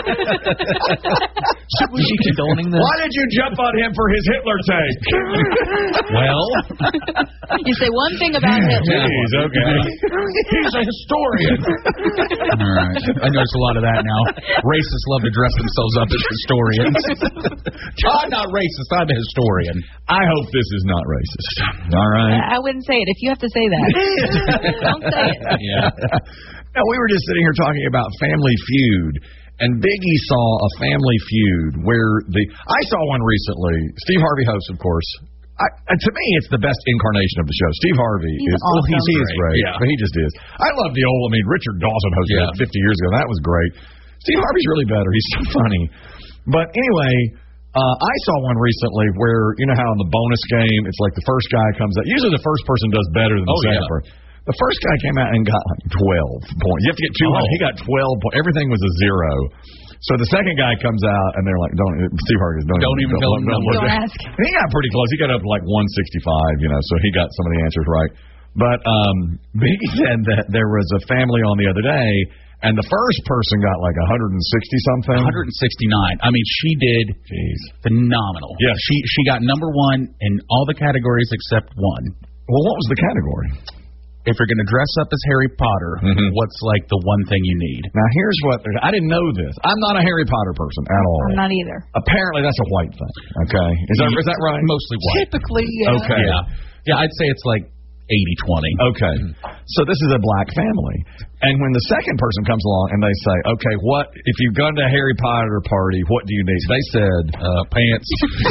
Should we be condoning this? Why did you jump on him for his Hitler take? Well, you say one thing about Hitler. He's okay. He's a historian. All right. I notice a lot of that now. Racists love to dress themselves up as historians. I'm not racist. I'm a historian. I hope this is not racist. All right. I wouldn't say it. If you have to say that, don't say it. Yeah. Now, we were just sitting here talking about Family Feud, and Biggie saw a Family Feud where I saw one recently. Steve Harvey hosts, of course. To me, it's the best incarnation of the show. Steve Harvey is awesome. He is great. Yeah. But he just is. I love the old. Richard Dawson hosted it 50 years ago. That was great. Steve Harvey's really better. He's so funny. But anyway, I saw one recently where, you know how in the bonus game, it's like the first guy comes out. Usually the first person does better than the second person. The first guy came out and got like 12 points. You have to get 200. He got 12 points. Everything was a 0. So the second guy comes out, and they're like, Steve Harvey, don't even tell him. Don't ask. And he got pretty close. He got up to like 165, so he got some of the answers right. But Biggie said that there was a family on the other day, and the first person got like 160-something. 169. She did phenomenal. Yeah. She got number one in all the categories except one. Well, what was the category? If you're going to dress up as Harry Potter, what's like the one thing you need? Now, here's what I didn't know this. I'm not a Harry Potter person at all. I'm not either. Apparently, that's a white thing. Okay, is that right? Mostly white. Typically, yeah. Okay. Yeah, I'd say it's like 80-20. Okay. So this is a black family. And when the second person comes along and they say, okay, what if you've gone to a Harry Potter party, what do you need? They said, pants.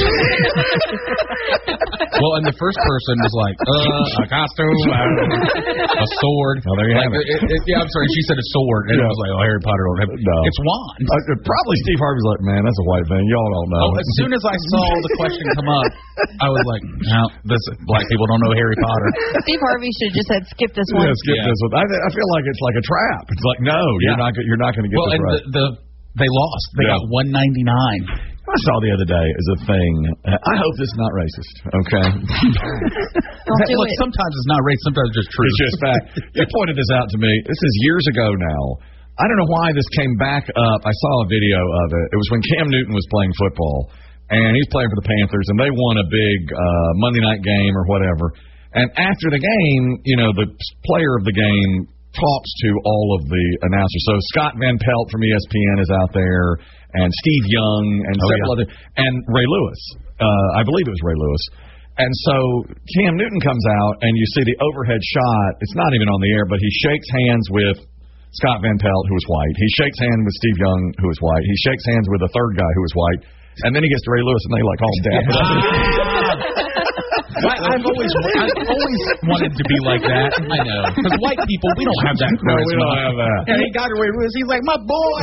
Well, and the first person was like, a costume, a sword. Oh, there you have it. I'm sorry, she said a sword. And it was like, Harry Potter don't have it. No. It's wands. Probably Steve Harvey's like, man, that's a white thing. Y'all don't know. As soon as I saw the question come up, I was like, no, black people don't know Harry Potter. Steve Harvey should have just said, skip this one. Yeah, skip this one. I feel like it's like a trap. It's like, no, you're not going to get this right. They lost. They got 199. I saw the other day is a thing. I hope this is not racist. Okay. Don't do it. Sometimes it's not racist. Sometimes it's just true. It's just fact. You pointed this out to me. This is years ago now. I don't know why this came back up. I saw a video of it. It was when Cam Newton was playing football, and he's playing for the Panthers, and they won a big Monday night game or whatever. And after the game, the player of the game talks to all of the announcers. So Scott Van Pelt from ESPN is out there, and Steve Young, and several other, and Ray Lewis. I believe it was Ray Lewis. And so Cam Newton comes out, and you see the overhead shot. It's not even on the air, but he shakes hands with Scott Van Pelt, who was white. He shakes hands with Steve Young, who was white. He shakes hands with a third guy who was white. And then he gets to Ray Lewis, and they all dap it up. I've always wanted to be like that. I know. Because white people, we don't have that charisma. No, we don't have that. And he got to Ray Lewis. He's like, my boy.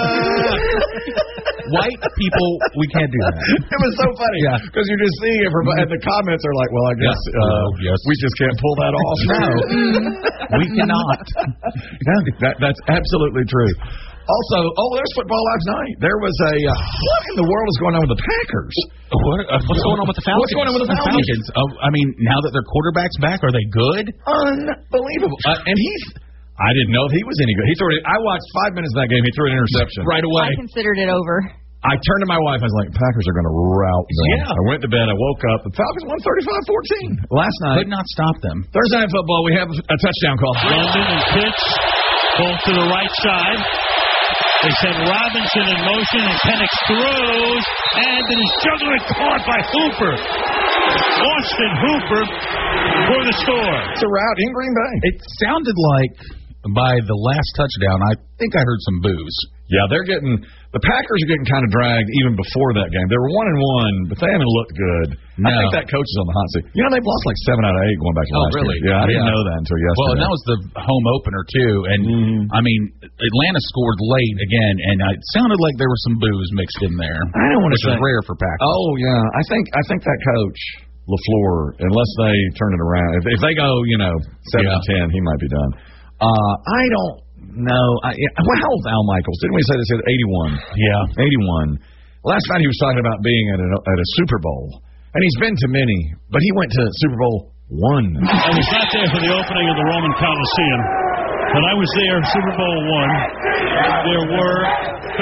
White people, we can't do that. It was so funny. Yeah. Because you're just seeing everybody, and the comments are like, well, I guess we just can't pull that off. No. We cannot. That's absolutely true. Also, there's football last night. There was a what in the world is going on with the Packers? What's going on with the Falcons? What's going on with the Falcons? Now that their quarterback's back, are they good? Unbelievable. And I didn't know if he was any good. I watched 5 minutes of that game. He threw an interception right away. I considered it over. I turned to my wife. I was like, Packers are going to rout them. Yeah. I went to bed. I woke up. The Falcons won 35-14 last night. Could not stop them. Thursday Night Football, we have a touchdown call. London and pitch, both to the right side. They send Robinson in motion, and Penix throws, and it is juggled and caught by Hooper. Austin Hooper for the score. It's a rout in Green Bay. It sounded like by the last touchdown, I think I heard some boos. Yeah, the Packers are getting kind of dragged even before that game. They were 1-1, but they haven't looked good. No. I think that coach is on the hot seat. They've lost like 7 out of 8 going back to last really? year. Yeah, I didn't know that until yesterday. Well, and that was the home opener, too. And, Atlanta scored late again, and it sounded like there were some boos mixed in there. I don't want to say. Which is rare for Packers. Oh, yeah. I think that coach, LaFleur, unless they turn it around, if they go, 7-10, he might be done. I don't know. How old is Al Michaels? Didn't we say this? 81. Yeah. 81. Last night he was talking about being at a Super Bowl. And he's been to many, but he went to Super Bowl I. I was not there for the opening of the Roman Coliseum, but I was there Super Bowl I. There were 33,000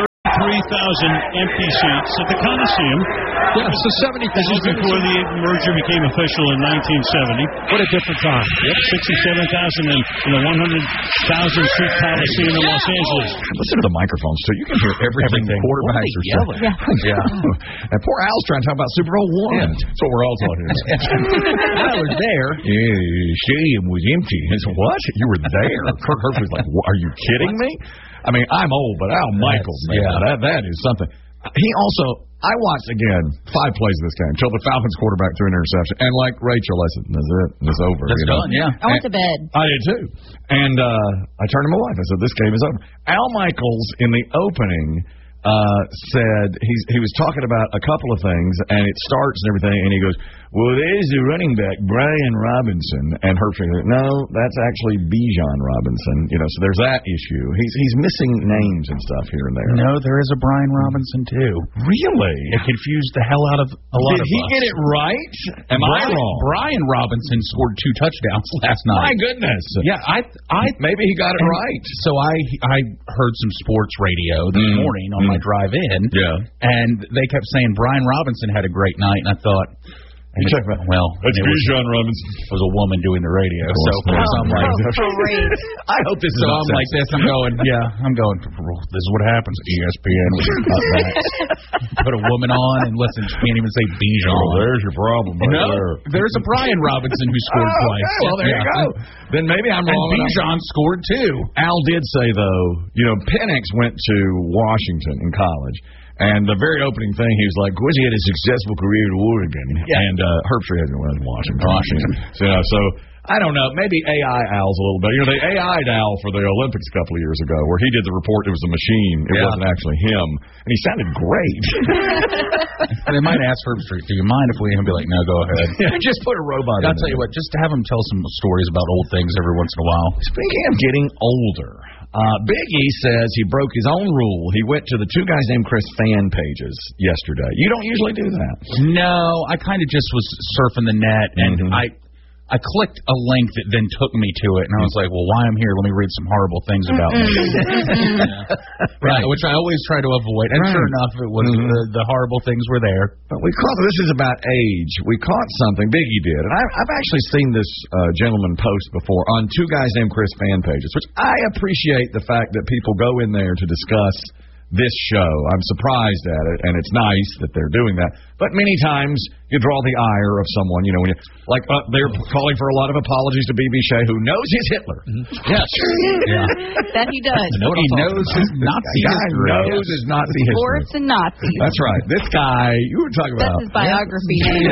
empty seats at the Coliseum. Yeah, so 70,000. This is before the merger became official in 1970. What a different time. Yep, 67,000 in the 100,000-seat Coliseum in Los Angeles. Listen to the microphones, too. You can hear everything the quarterbacks are saying. Yeah. And poor Al's trying to talk about Super Bowl I. That's what we're all talking about. I was there. Stadium was empty. I said, what? You were there? Kirk Herbstreit's like, are you kidding me? I mean, I'm old, but Al Michaels, man, that is something. He also, I watched, again, 5 plays of this game till the Falcons quarterback threw an interception. And like Rachel, I said, that's it. It's over. That's done, yeah. I went to bed. I did, too. And I turned to my wife. I said, this game is over. Al Michaels, in the opening, said he was talking about a couple of things, and it starts and everything, and he goes, well, there's the running back, Brian Robinson. And Herbstreit said, no, that's actually Bijan Robinson. So there's that issue. He's missing names and stuff here and there. No, there is a Brian Robinson, too. Really? It confused the hell out of a lot of us. Did he get it right? Am I wrong? Brian Robinson scored 2 touchdowns last night. My goodness. Yeah, I maybe he got it right. So I heard some sports radio this morning on my drive in. Yeah. And they kept saying Brian Robinson had a great night, and I thought, that's Bijan Robinson. It was a woman doing the radio. So I'm like, great. I hope this is. So I'm like this. I'm going. This is what happens at ESPN. Put a woman on and listen. She can't even say Bijan. Oh, there's your problem. There's a Brian Robinson who scored twice. Okay, well, there you go. Then maybe I'm wrong. And Bijan scored too. Al did say though, Penix went to Washington in college. And the very opening thing, he was like, of course, he had a successful career at Oregon. Yeah. And Herbstreit hasn't won in Washington. So I don't know. Maybe AI Al's a little bit. They AI'd Al for the Olympics a couple of years ago, where he did the report. It was a machine. It wasn't actually him. And he sounded great. And they might ask Herbstreit, do you mind if we be like, no, go ahead. Just put a robot in. I'll tell you what, just to have him tell some stories about old things every once in a while. Speaking of getting older, Big E says he broke his own rule. He went to the Two Guys Named Chris fan pages yesterday. You don't usually do that. No, I kind of just was surfing the net, and I clicked a link that then took me to it, and I was like, well, why I'm here? Let me read some horrible things about me. Right, which I always try to avoid. And sure enough, it was the horrible things were there. But this is about age. We caught something. Biggie did. And I've actually seen this gentleman post before on Two Guys Named Chris fan pages, which I appreciate the fact that people go in there to discuss this show. I'm surprised at it, and it's nice that they're doing that. But many times you draw the ire of someone, when they're calling for a lot of apologies to B.B. Shea, who knows he's Hitler. Yes. That he does. He knows his Nazi history. Knows his Nazi history. Sports and Nazis. That's right. This guy, you were talking about. That's his biography name.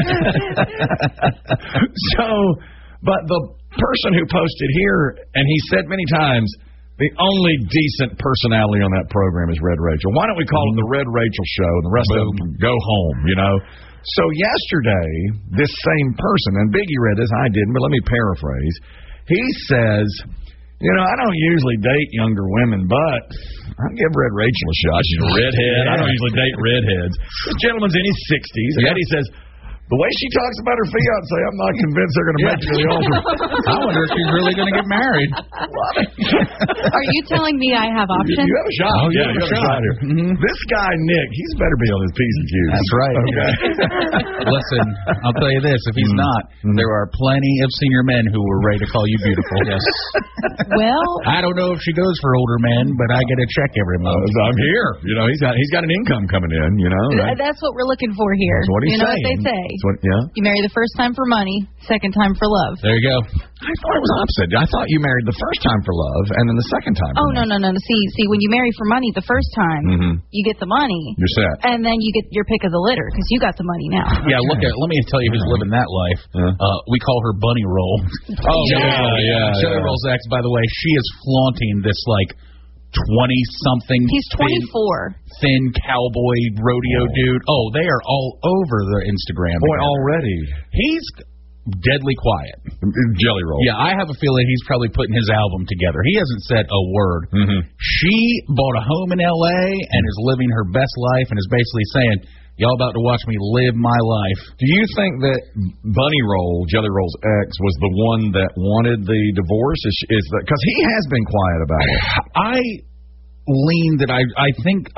But the person who posted here, and he said many times, the only decent personality on that program is Red Rachel. Why don't we call it the Red Rachel Show, and the rest of them can go home, So yesterday, this same person, and Biggie read this, I didn't, but let me paraphrase. He says, I don't usually date younger women, but I'll give Red Rachel a shot. She's a redhead. I don't usually date redheads. This gentleman's in his 60s, and he says, the way she talks about her fiance, I'm not convinced they're going to make it to the altar. I wonder if she's really going to get married. Are you telling me I have options? You have a shot. Oh, you have a shot here. This guy, Nick, he's better be on his P's and Q's. That's right. Okay. Listen, I'll tell you this. If he's not, there are plenty of senior men who were ready to call you beautiful. Yes. Well, I don't know if she goes for older men, but I get a check every month. I'm here. He's got an income coming in, That's what we're looking for here. That's what he's saying. What they say. You marry the first time for money, second time for love. There you go. I thought it was opposite. I thought you married the first time for love and then the second time for money. No. See, when you marry for money the first time, you get the money. You're set. And then you get your pick of the litter because you got the money now. Yeah, let me tell you who's living that life. We call her Bunny Roll. Oh, yeah. Jelly Roll's ex, by the way, she is flaunting this, 20-something. He's 24. Thin cowboy rodeo dude. Oh, they are all over the Instagram. Boy, already. He's deadly quiet. Jelly Roll. Yeah, I have a feeling he's probably putting his album together. He hasn't said a word. She bought a home in L.A. and is living her best life and is basically saying, y'all about to watch me live my life. Do you think that Bunny Roll, Jelly Roll's ex, was the one that wanted the divorce? Because he has been quiet about it. I lean that I think I do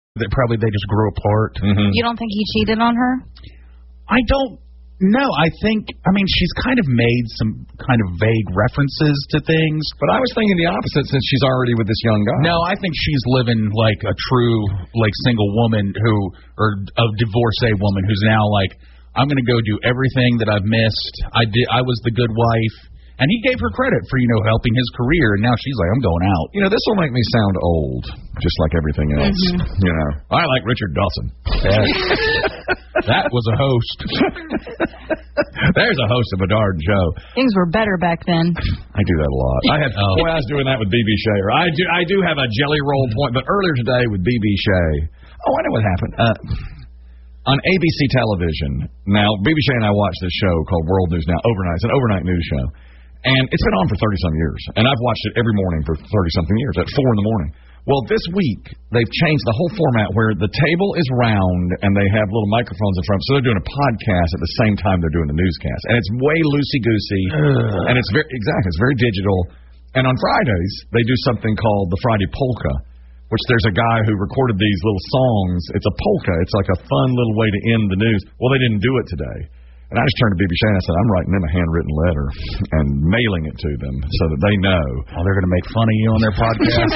that probably they just grew apart. Mm-hmm. You don't think he cheated on her? I don't know. I mean, she's kind of made some kind of vague references to things. But I was thinking the opposite since she's already with this young guy. No, I think she's living like a true, like, single woman or a divorcee woman who's now like, I'm going to go do everything that I've missed. I was the good wife. And he gave her credit for, helping his career, and now she's like, I'm going out. This will make me sound old, just like everything else. Mm-hmm. I like Richard Dawson. That was a host. There's a host of a darn show. Things were better back then. I do that a lot. I was doing that with B.B. Shea. I do have a jelly roll point, but earlier today with B.B. Shea. Oh, I know what happened. On ABC television, now, B.B. Shea and I watched this show called World News Now, overnight. It's an overnight news show. And it's been on for 30-some years. And I've watched it every morning for 30-something years, at 4 in the morning. Well, this week, they've changed the whole format where the table is round and they have little microphones in front. So they're doing a podcast at the same time they're doing the newscast. And it's way loosey-goosey. And it's it's very digital. And on Fridays, they do something called the Friday Polka, which there's a guy who recorded these little songs. It's a polka. It's like a fun little way to end the news. Well, they didn't do it today. And I just turned to B.B. Shea and I said, I'm writing them a handwritten letter and mailing it to them so that they know. Oh, they're going to make fun of you on their podcast.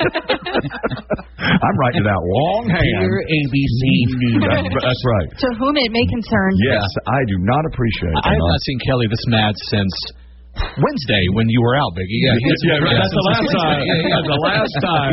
I'm writing it out longhand. Dear ABC News. That's right. To whom it may concern. Yes, I do not appreciate that. I have not seen Kelly this mad since Wednesday when you were out, Biggie. That's the last time. That's the last time.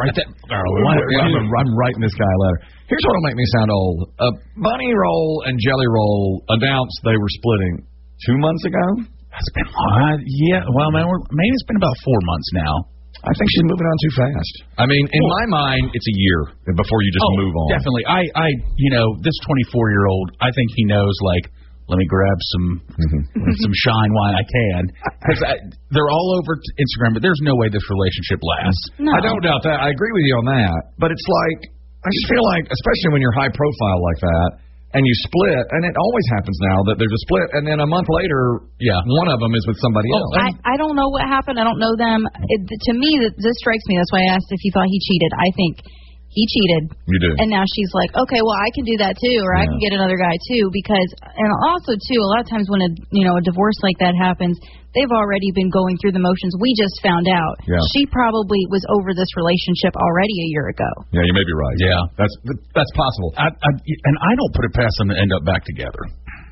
I'm writing this guy a letter. Here's what'll make me sound old. Bunny Roll and Jelly Roll announced they were splitting 2 months ago. That's been yeah. Well, man, maybe it's been about 4 months now. I think she's moving on too fast. I mean, in my mind, it's a year before you just move on. Definitely. This 24-year-old, I think he knows, like, let me grab some shine while I can. Because they're all over Instagram, but there's no way this relationship lasts. No. I don't doubt that. I agree with you on that. But it's like, I just feel like, especially when you're high profile like that, and you split, and it always happens now that there's a split, and then a month later, one of them is with somebody else. I don't know what happened. I don't know them. To me, this strikes me. That's why I asked if you thought he cheated. I think he cheated. You do. And now she's like, okay, well, I can do that too, or I can get another guy too, because, and also too, a lot of times when a divorce like that happens, they've already been going through the motions. We just found out. Yeah. She probably was over this relationship already a year ago. Yeah, you may be right. Yeah. That's possible. And I don't put it past them to end up back together.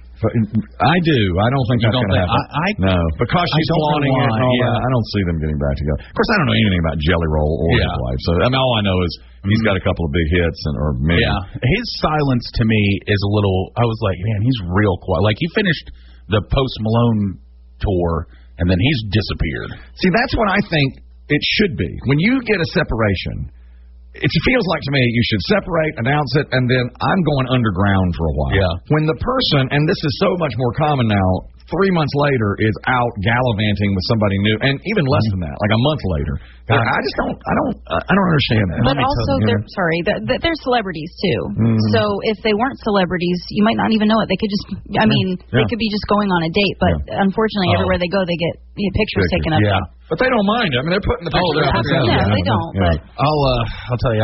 I do. I don't think that's going to happen. No, because she's flaunting it and all that. I don't see them getting back together. Of course, I don't know anything about Jelly Roll or his wife. So all I know is he's got a couple of big hits or many. Yeah, his silence to me is a little. I was like, man, he's real quiet. Like he finished the Post Malone tour and then he's disappeared. See, that's what I think it should be. When you get a separation, it feels like to me you should separate, announce it, and then I'm going underground for a while. Yeah. When the person, and this is so much more common now, 3 months later is out gallivanting with somebody new, and even less than that, like a month later. I just don't understand that. But also, they're celebrities too. So if they weren't celebrities, you might not even know it. They could just, they could be just going on a date. But unfortunately, everywhere they go, they get pictures taken of them. But they don't mind it. I mean, they're putting the pictures up. Yeah, they don't. But I'll tell you,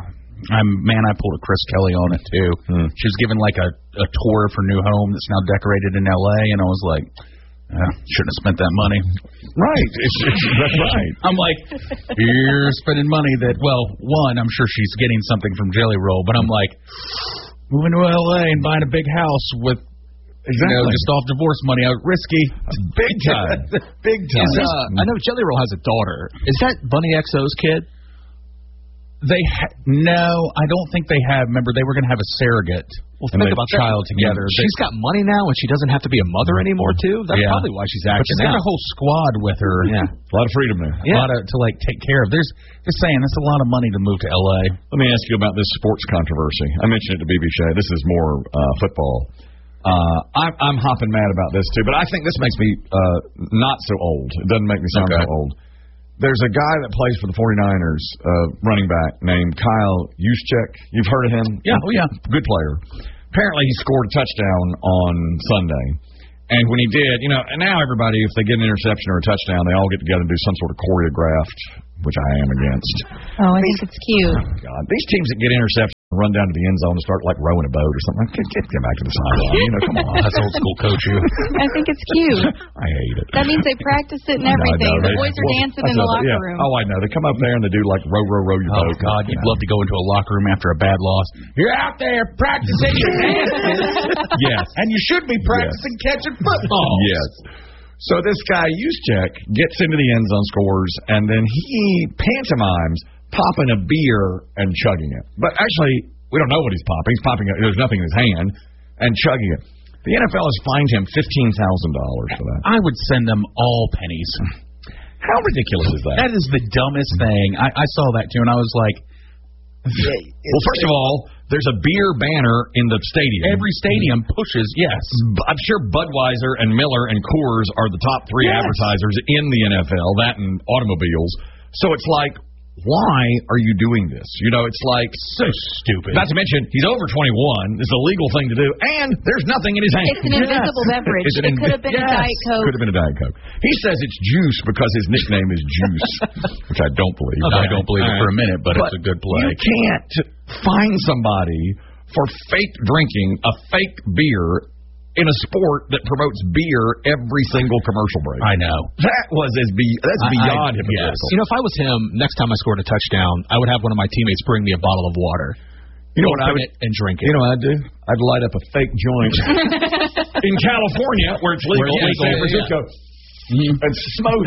I pulled a Chris Kelly on it too. She was given like a tour of her new home that's now decorated in L.A. and I was like, shouldn't have spent that money. Right, that's right. I'm like, you're spending money that, well, one, I'm sure she's getting something from Jelly Roll, but I'm like, moving to L.A. and buying a big house with. Exactly. Just off divorce money, risky. Big time. Big time. I know Jelly Roll has a daughter. Is that Bunny XO's kid? No, I don't think they have. Remember, they were going to have a surrogate. Well, think about child together. She's got money now, and she doesn't have to be a mother anymore, too. That's probably why she's acting. But she's got a whole squad with her. Yeah, a lot of freedom there. A lot to take care of. They're saying that's a lot of money to move to L.A. Let me ask you about this sports controversy. I mentioned it to B.B. Shea. This is more football. I'm hopping mad about this, too, but I think this makes me not so old. It doesn't make me sound so old. There's a guy that plays for the 49ers, running back, named Kyle Juszczyk. You've heard of him? Yeah. Oh, yeah. Good player. Apparently, he scored a touchdown on Sunday. And when he did, and now everybody, if they get an interception or a touchdown, they all get together and do some sort of choreographed, which I am against. I think it's cute. Oh, God. These teams that get interceptions run down to the end zone and start like rowing a boat or something. Get back to the sideline. Come on. That's old school coach you. I think it's cute. I hate it. That means they practice it and everything. The boys are dancing in the locker room. Oh, I know. They come up there and they do like row your boat. Oh God, you'd love to go into a locker room after a bad loss. You're out there practicing your dances. Yes. And you should be practicing catching football. Yes. So this guy, Juszczyk, gets into the end zone, scores, and then he pantomimes popping a beer and chugging it. But actually, we don't know what he's popping. He's popping it. There's nothing in his hand and chugging it. The NFL has fined him $15,000 for that. I would send them all pennies. How ridiculous is that? That is the dumbest thing. I saw that too, and I was like, well, first of all, there's a beer banner in the stadium. Every stadium pushes, yes. I'm sure Budweiser and Miller and Coors are the top three advertisers in the NFL, that and automobiles. So it's like, why are you doing this? You know, it's like so stupid. Not to mention, he's over 21. It's a legal thing to do, and there's nothing in his hand. It's an invisible beverage. It could have been a Diet Coke. Could have been a Diet Coke. He says it's juice because his nickname is Juice, which I don't believe. Okay. I don't believe it for a minute, but it's a good play. You can't find somebody for fake drinking a fake beer in a sport that promotes beer every single commercial break. I know. That's beyond hypocritical. Yes. You know, if I was him, next time I scored a touchdown, I would have one of my teammates bring me a bottle of water. You know what I would and drink it. You know what I'd do? I'd light up a fake joint in California where it's legal, in San Francisco. And smoke.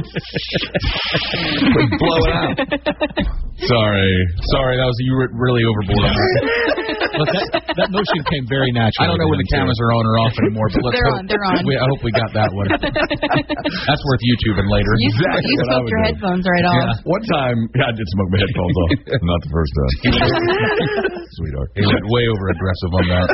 Blow it out. Sorry, that was you were really overboard. Look, that motion came very natural. I don't know when the cameras are on or off anymore, but they're on. I hope we got that one. That's worth YouTubing later. You smoked your headphones right off. One time, I did smoke my headphones off. Not the first time. Sweetheart. He went way over aggressive on that.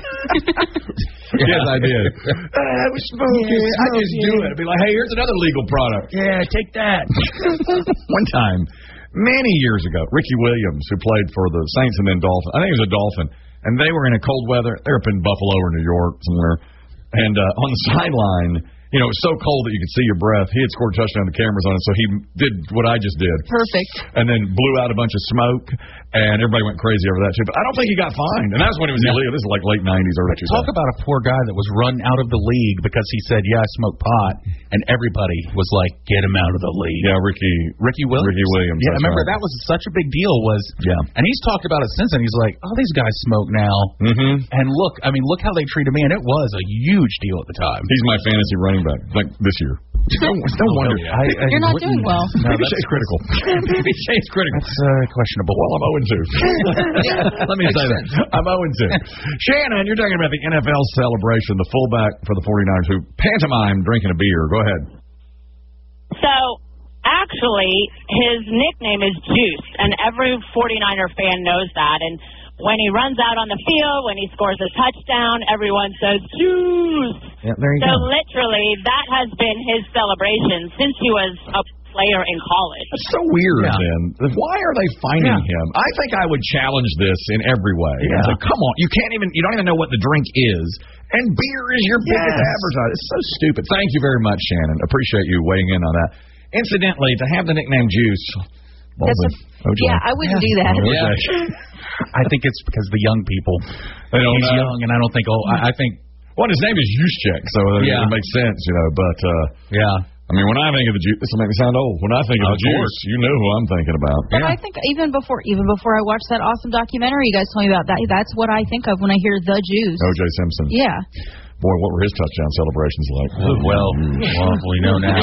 Yes, I did. I was smoking. I just do it. I'd be like, hey, here's another legal product. Yeah, take that. One time, many years ago, Ricky Williams, who played for the Saints and then Dolphins, I think he was a Dolphin, and they were in a cold weather. They were up in Buffalo or New York somewhere, and on the sideline, you know, it was so cold that you could see your breath. He had scored a touchdown, the cameras on it, so he did what I just did. Perfect. And then blew out a bunch of smoke, and everybody went crazy over that, too. But I don't think he got fined. And that's when it was illegal. This is like late 90s, early 2000s. Talk about a poor guy that was run out of the league because he said, yeah, I smoke pot, and everybody was like, get him out of the league. Yeah, Ricky Williams. Yeah, I remember that was such a big deal. And he's talked about it since then. He's like, oh, these guys smoke now. Mm-hmm. And look how they treated me, and it was a huge deal at the time. He's my fantasy running back, like this year. No wonder. Yeah. You're not doing well. No, BBJ's critical. BBJ's critical. That's questionable. Well, I'm 0-2. Let me say that. I'm 0-2. Shannon, you're talking about the NFL celebration, the fullback for the 49ers who pantomimed drinking a beer. Go ahead. So, actually, his nickname is Juice, and every 49er fan knows that. And when he runs out on the field, when he scores a touchdown, everyone says, Juice! Yeah, there you go. So literally, that has been his celebration since he was a player in college. That's so weird, man. Why are they fining him? I think I would challenge this in every way. Yeah. Like, come on, you don't even know what the drink is, and beer is your biggest advertiser. It's so stupid. Thank you very much, Shannon. Appreciate you weighing in on that. Incidentally, to have the nickname Juice. I wouldn't do that. I think it's because the young people. He's young, and I don't think. I think. Well, his name is Juszczyk, so it makes sense, you know. But I mean, when I think of the juice, this will make me sound old. When I think of the juice, you know who I'm thinking about. But I think even before I watched that awesome documentary you guys told me about, that's what I think of when I hear the Juice. O.J. Simpson. Yeah. Boy, what were his touchdown celebrations like? Well, we know now.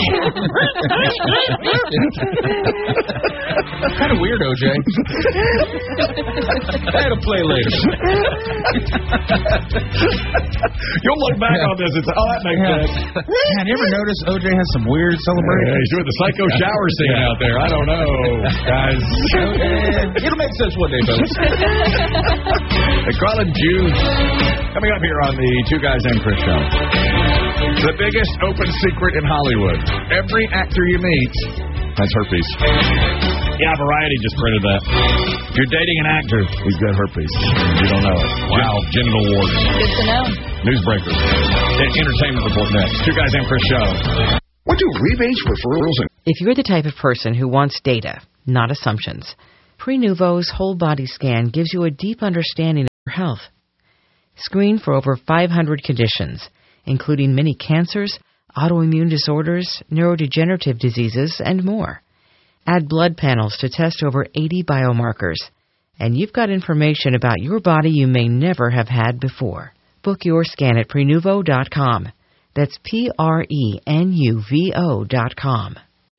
Kind of weird, OJ. I had to play later. You'll look back on this and say, that makes sense. Man, you ever notice OJ has some weird celebrations? He's doing the psycho shower scene out there. I don't know, guys. It'll make sense one day, folks. They call him Juice. Coming up here on the Two Guys Named Chris Show. The biggest open secret in Hollywood. Every actor you meet has herpes. Yeah, Variety just printed that. If you're dating an actor, he's got herpes. You don't know it. Wow. Genital warts. Good to know. Newsbreakers. Entertainment report next. Two Guys Named Chris Show. What do rebates, referrals, and... If you're the type of person who wants data, not assumptions, Prenuvo's whole body scan gives you a deep understanding health. Screen for over 500 conditions, including many cancers, autoimmune disorders, neurodegenerative diseases, and more. Add blood panels to test over 80 biomarkers. And you've got information about your body you may never have had before. Book your scan at Prenuvo.com. That's Prenuvo.com.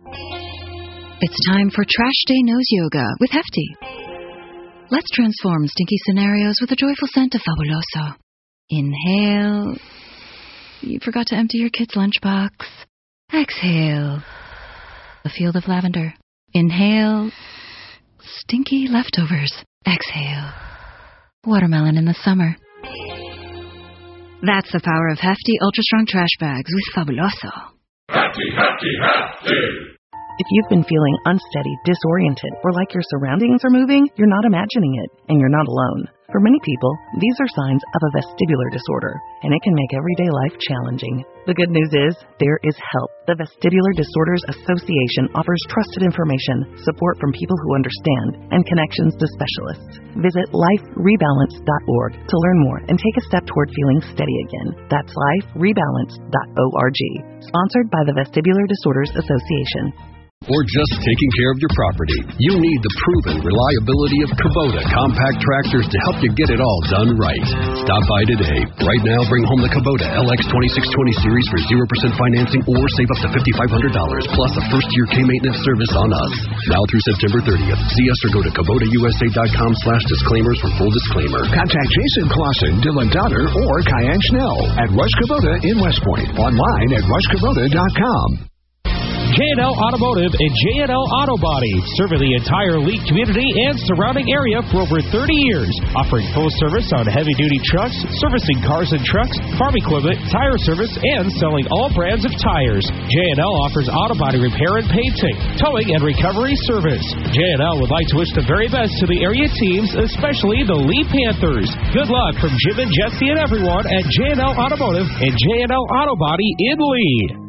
It's time for Trash Day Nose Yoga with Hefty. Let's transform stinky scenarios with a joyful scent of Fabuloso. Inhale. You forgot to empty your kid's lunchbox. Exhale. A field of lavender. Inhale. Stinky leftovers. Exhale. Watermelon in the summer. That's the power of Hefty Ultra Strong Trash Bags with Fabuloso. Hefty, Hefty, Hefty! If you've been feeling unsteady, disoriented, or like your surroundings are moving, you're not imagining it, and you're not alone. For many people, these are signs of a vestibular disorder, and it can make everyday life challenging. The good news is, there is help. The Vestibular Disorders Association offers trusted information, support from people who understand, and connections to specialists. Visit liferebalance.org to learn more and take a step toward feeling steady again. That's liferebalance.org. Sponsored by the Vestibular Disorders Association. Or just taking care of your property. You need the proven reliability of Kubota compact tractors to help you get it all done right. Stop by today. Right now, bring home the Kubota LX 2620 Series for 0% financing or save up to $5,500 plus a first-year K-Maintenance service on us. Now through September 30th. See us or go to KubotaUSA.com/disclaimers for full disclaimer. Contact Jason Clausen, Dylan Donner, or Kyan Schnell at Rush Kubota in West Point. Online at rushkubota.com. J&L Automotive and J&L Auto Body, serving the entire Lee community and surrounding area for over 30 years, offering full service on heavy-duty trucks, servicing cars and trucks, farm equipment, tire service, and selling all brands of tires. J&L offers auto body repair and painting, towing, and recovery service. J&L would like to wish the very best to the area teams, especially the Lee Panthers. Good luck from Jim and Jesse and everyone at J&L Automotive and J&L Auto Body in Lee.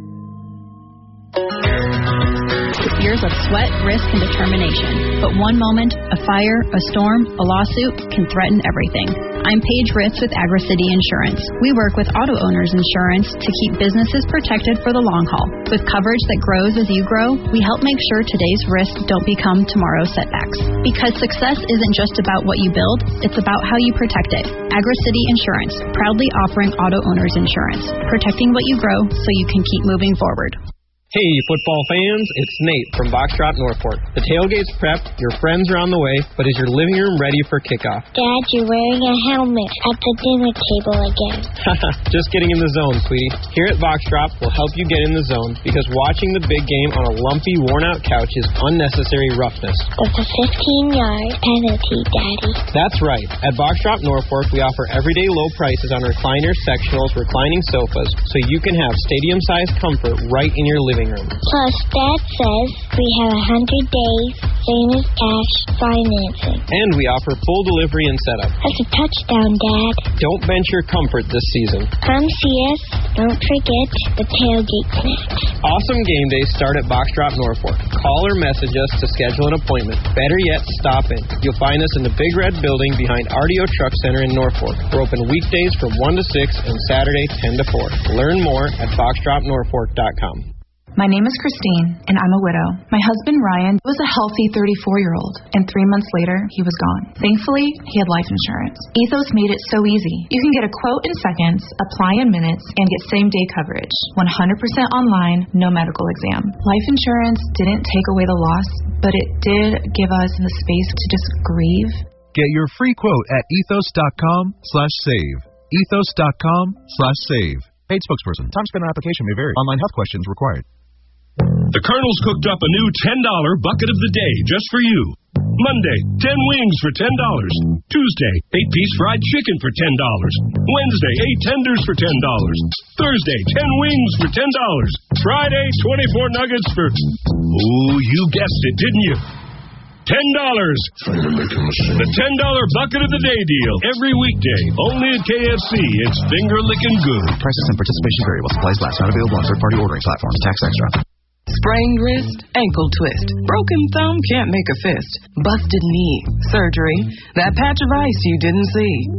Years of sweat, risk, and determination. But one moment, a fire, a storm, a lawsuit can threaten everything. I'm Paige Ritz with AgriCity Insurance. We work with auto owners insurance to keep businesses protected for the long haul. With coverage that grows as you grow, we help make sure today's risks don't become tomorrow's setbacks. Because success isn't just about what you build, it's about how you protect it. AgriCity Insurance, proudly offering auto owners insurance, protecting what you grow so you can keep moving forward. Hey, football fans, it's Nate from Boxtrot Norfolk. The tailgate's prepped, your friends are on the way, but is your living room ready for kickoff? Dad, you're wearing a helmet at the dinner table again. Just getting in the zone, sweetie. Here at Boxtrot, we'll help you get in the zone because watching the big game on a lumpy, worn-out couch is unnecessary roughness. That's a 15-yard penalty, Daddy. That's right. At Boxtrot Norfolk, we offer everyday low prices on recliners, sectionals, reclining sofas, so you can have stadium-sized comfort right in your living room. Plus, Dad says we have 100 days, same as cash financing. And we offer full delivery and setup. That's a touchdown, Dad. Don't bench your comfort this season. Come see us. Don't forget the tailgate snacks. Awesome game days start at Boxtrot Norfolk. Call or message us to schedule an appointment. Better yet, stop in. You'll find us in the Big Red Building behind RDO Truck Center in Norfolk. We're open weekdays from 1 to 6 and Saturday 10 to 4. Learn more at boxtrotnorfolk.com. My name is Christine, and I'm a widow. My husband, Ryan, was a healthy 34-year-old, and 3 months later, he was gone. Thankfully, he had life insurance. Ethos made it so easy. You can get a quote in seconds, apply in minutes, and get same-day coverage. 100% online, no medical exam. Life insurance didn't take away the loss, but it did give us the space to just grieve. Get your free quote at ethos.com/save. Ethos.com/save. Paid spokesperson. Time spent on application may vary. Online health questions required. The Colonel's cooked up a new $10 bucket of the day just for you. Monday, 10 wings for $10. Tuesday, 8-piece fried chicken for $10. Wednesday, 8 tenders for $10. Thursday, 10 wings for $10. Friday, 24 nuggets for... Oh, you guessed it, didn't you? $10. The $10 bucket of the day deal. Every weekday. Only at KFC. It's finger-licking good. Prices and participation vary while supplies last. Not available on third-party ordering platforms. Tax extra. Sprained wrist, ankle twist, broken thumb, can't make a fist, busted knee, surgery, that patch of ice you didn't see.